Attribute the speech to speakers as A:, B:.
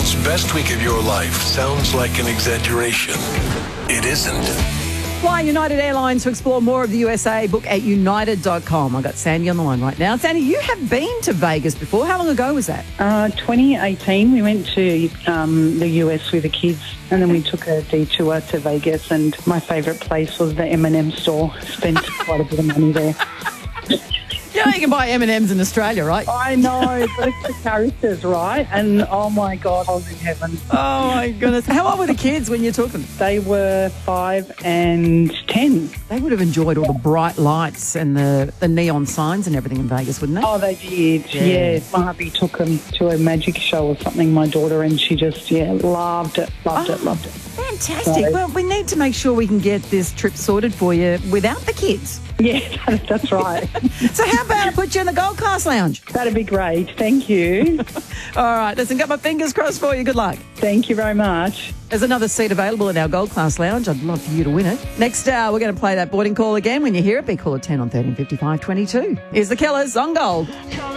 A: America's best week of your life sounds like an exaggeration. It isn't.
B: Fly United Airlines to explore more of the USA. Book at united.com. I've got Sandy on the line right now. Sandy, you have been to Vegas before. How long ago was that?
C: 2018, we went to the US with the kids, and then we took a detour to Vegas, and my favourite place was the M&M store. Spent quite a bit of money there.
B: You know you can buy M&Ms in Australia, right?
C: I know, but it's the characters, right? And, oh, my God, I was in heaven.
B: Oh, my goodness. How old were the kids when you took them?
C: They were 5 and 10.
B: They would have enjoyed all the bright lights and the neon signs and everything in Vegas, wouldn't they?
C: Oh, they did, yeah. My hubby took them to a magic show or something, my daughter, and she just, loved it. Loved it.
B: Fantastic.
C: So,
B: well, we need to make sure we can get this trip sorted for you without the kids.
C: Yeah, that's right.
B: So how about I put you in the Gold Class Lounge?
C: That'd be great. Thank you.
B: All right, listen, got my fingers crossed for you. Good luck.
C: Thank you very much.
B: There's another seat available in our Gold Class Lounge. I'd love for you to win it. Next, we're going to play that boarding call again. When you hear it, be caller 10 on 135522. Here's the Killers on Gold.